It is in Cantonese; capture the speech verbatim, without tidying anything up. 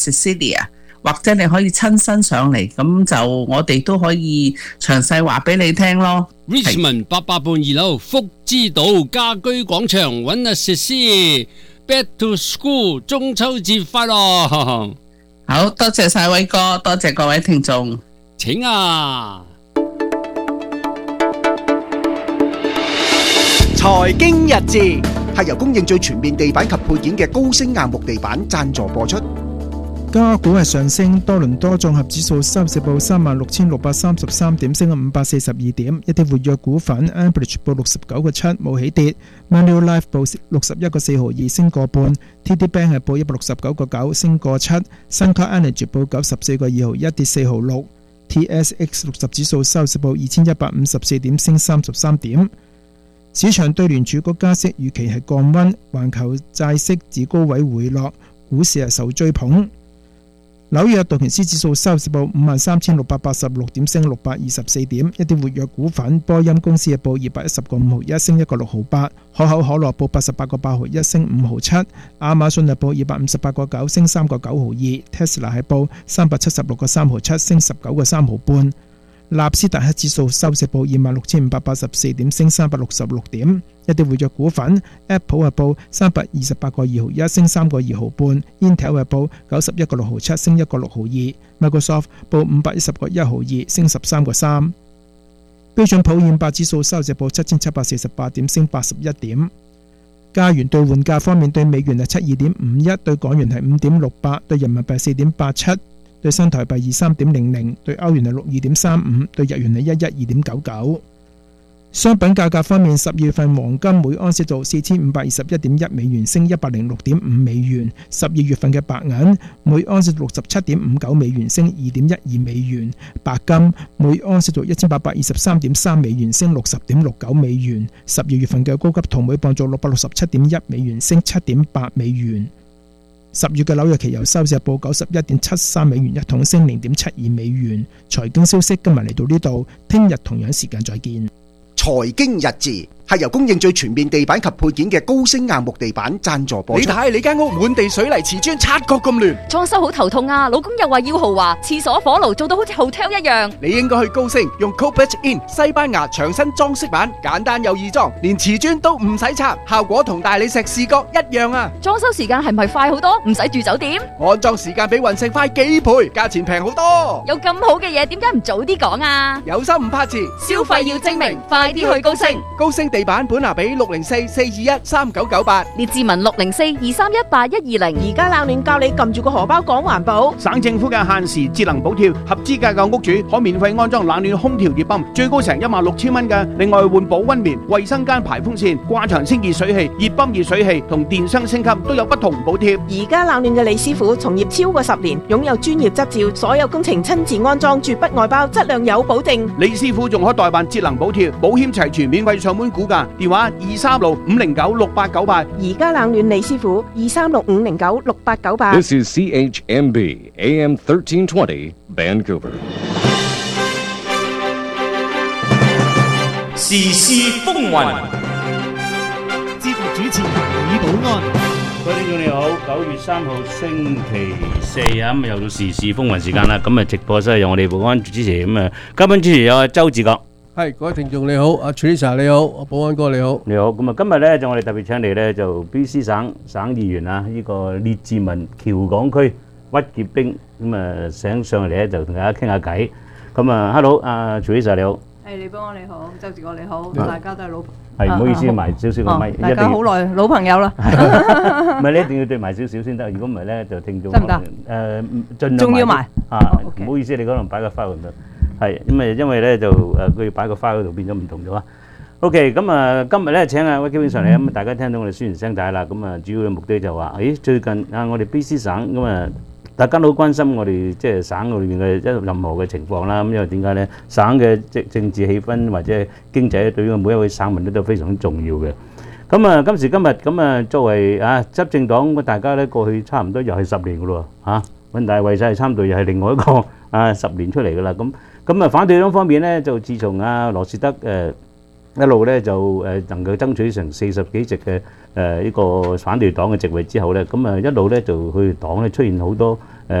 Cecilia， 或者你可以親身上嚟，咁就我哋都可以詳細話俾你聽咯。 Richmond 八八半二樓福之島家居廣場揾阿 Cecilia。Back to school， 中秋節快樂！ 好多謝晒偉哥，多謝各位聽眾。 請啊！ 財經日誌係由供應最全面地板及配件嘅高升硬木地板贊助播出。 加股係上升，多倫多綜合指數收市報三萬六千六百三十三點，升咗五百四十二點。一啲活躍股份 Ambridge 報六十九個七，冇起跌。Manulife 報六十一個四毫二，升個半。T D Bank 係報一百六十九個九，升個七。Suncor Energy 報九十四個二毫一，跌四毫六。T S X 六十指數收市報二千一百五十四點，升三十三點。市場對聯儲局加息預期係降溫，環球債息自高位回落，股市係受追捧。紐約道瓊斯指數收市報五萬三千六百八十六點，升六百二十四點。一啲活躍股份，波音公司係報二百一十個五毫一，升一個六毫八。可口可樂報八十八個八毫一，升五毫七。亞馬遜係報二百五十八個九，升三個九毫二。Tesla 係報三百七十六個三毫七，升十九個三毫半。納斯達克指數收市報二萬六千五百八十四點，升三百六十六點。一啲活躍股份 ，Apple 係報三百二十八個二毫一，升三個二毫半。Intel 係報九十一個六毫七，升一個六毫二。Microsoft 報五百一十個一毫二，升十三個三。標準普爾五百指數收市報七千七百四十八點，升八十一點。加元兌換價方面，對美元係七二點五一，對港元係五點六八，對人民幣四點八七。對新台幣二三點零零，對歐元係六二點三五，對日元係一一二點九九。商品價格方面，十月份黃金每盎司做四千五百二十一點一美元，升一百零六點五美元；十二月份嘅白銀每盎司六十七點五九美元，升二點一二美元；白金每盎司做一千八百二十三點三美元，升六十點六九美元；十二月份嘅高級銅每磅做六百六十七點一美元，升七點八美元。十月嘅紐約期油收市報九十一點七三美元一桶，升零點七二美元。財經消息今日嚟到呢度，聽日同樣時間再見。 財經日誌係由供應最全面地板及配件嘅高升硬木地板贊助播出。 你睇你間屋滿地水泥瓷磚，察覺咁亂， 裝修好頭痛啊！老公又話要豪華，廁所火爐做到好似 hotel 一樣。 你應該去高升，用 Copet In 西班牙牆身裝飾板，簡單又易裝，連瓷磚都唔使拆，效果同大理石視覺一樣啊！ 裝修時間係咪快好多？唔使住酒店？ 安裝時間比雲石快幾倍，價錢平好多。 有咁好嘅嘢，點解唔早啲講啊？ 有心唔怕遲， 消費要精明，快啲去高升。 高升地板本拿比六零四四二一三九九八， 列志文六零四二三一八一二零。 而家冷暖教你撳住個荷包講環保。 省政府嘅限時節能補貼，合資格嘅屋主可免費安裝冷暖空調熱泵，最高成一萬六千蚊嘅。另外換保溫棉、衛生間排風扇、掛牆清熱水器、熱泵熱水器同電箱升級都有不同補貼。 而家冷暖嘅李師傅從業超過十年，擁有專業執照，所有工程親自安裝，絕不外包，質量有保證。 李師傅仲可代辦節能補貼，保險齊全，免費上門估價，電話二三六五零九六八九八。 而家冷暖李師傅二三六五零九六八九八。 This is C H M B A M thirteen twenty Vancouver。 時事風雲， 節目主持李寶安。 各位聽眾你好，九月三號星期四啊，咁又到時事風雲時間啦。咁啊，直播室有我哋保安主持，咁啊，嘉賓主持有阿周志國。 係，各位聽眾你好，阿 Teresa 你好，保安哥你好。 你好，咁啊，今日咧就我哋特別請嚟咧就 B C 省省議員啊，呢個列治文僑港區屈潔冰，咁啊請上嚟咧就同大家傾下偈。咁啊 ，Hello， 阿 Teresa 你好。 誒，你幫我你好，周志國你好，大家都係老朋友。 係，唔好意思，埋少少個咪。 大家好耐老朋友啦。 唔係，你一定要對埋少少先得，如果唔係咧就聽眾。 得唔得？ 誒，盡量。 仲要埋。 啊，唔好意思，你可能擺個 file 唔得。係，因為因為咧就誒佢要擺個 file 嗰度變咗唔同咗啊。OK，咁啊今日咧請阿屈潔冰上嚟，咁大家聽到我哋宣傳聲帶啦，咁啊主要嘅目的就話，誒最近啊我哋 B C 省咁啊。大家都好關心我哋即係省裏邊嘅一任何嘅情況啦。咁因為點解咧？省嘅政政治氣氛或者經濟對於每一位省民都都非常重要嘅。咁啊，今時今日咁啊，作為啊執政黨，大家咧過去差唔多又係十年噶咯嚇。溫大衛世參隊又係另外一個啊十年出嚟噶啦。咁咁啊，反對黨方面咧，就自從啊羅士德誒一路咧就誒能夠爭取成四十幾席嘅誒呢個反對黨嘅席位之後咧，咁啊一路咧就佢哋黨咧出現好多。